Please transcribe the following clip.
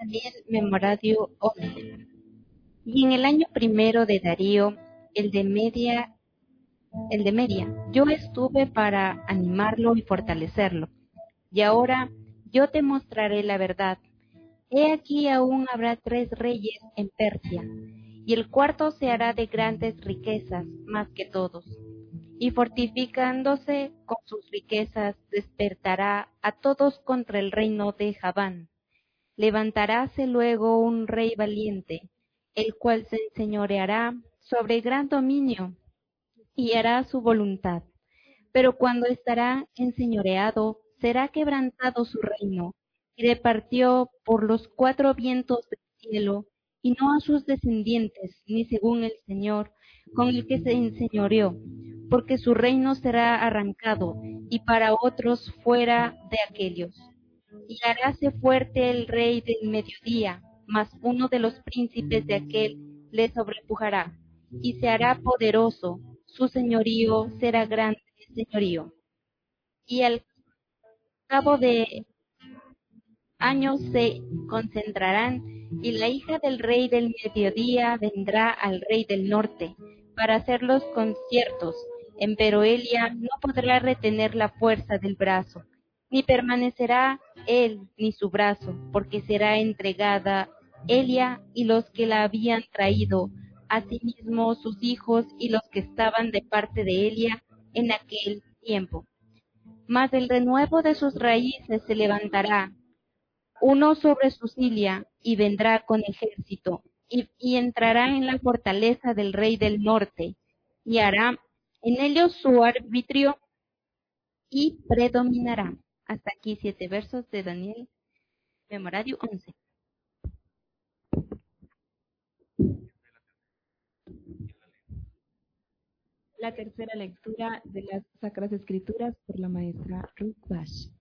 Daniel Memoradio 11. Y en el año primero de Darío, el de Media, yo estuve para animarlo y fortalecerlo. Y ahora yo te mostraré la verdad. He aquí aún habrá 3 reyes en Persia, y el cuarto se hará de grandes riquezas más que todos. Y fortificándose con sus riquezas, despertará a todos contra el reino de Javán. Levantaráse luego un rey valiente, el cual se enseñoreará sobre gran dominio y hará su voluntad. Pero cuando estará enseñoreado, será quebrantado su reino, y repartió por los 4 vientos del cielo, y no a sus descendientes, ni según el Señor, con el que se enseñoreó, porque su reino será arrancado, y para otros fuera de aquellos. Y haráse fuerte el rey del mediodía, mas uno de los príncipes de aquel le sobrepujará, y se hará poderoso, su señorío será grande señorío. Y al cabo de años se concentrarán, y la hija del rey del mediodía vendrá al rey del norte para hacer los conciertos, empero ella no podrá retener la fuerza del brazo, ni permanecerá él ni su brazo, porque será entregada ella y los que la habían traído, asimismo sus hijos y los que estaban de parte de ella en aquel tiempo. Mas el renuevo de sus raíces se levantará, uno sobre su silla, y vendrá con ejército, y entrará en la fortaleza del rey del norte, y hará en ellos su arbitrio, y predominará. Hasta aquí 7 versos de Daniel Memoradio 11. La tercera lectura de las Sacras Escrituras por la maestra Ruth Bash.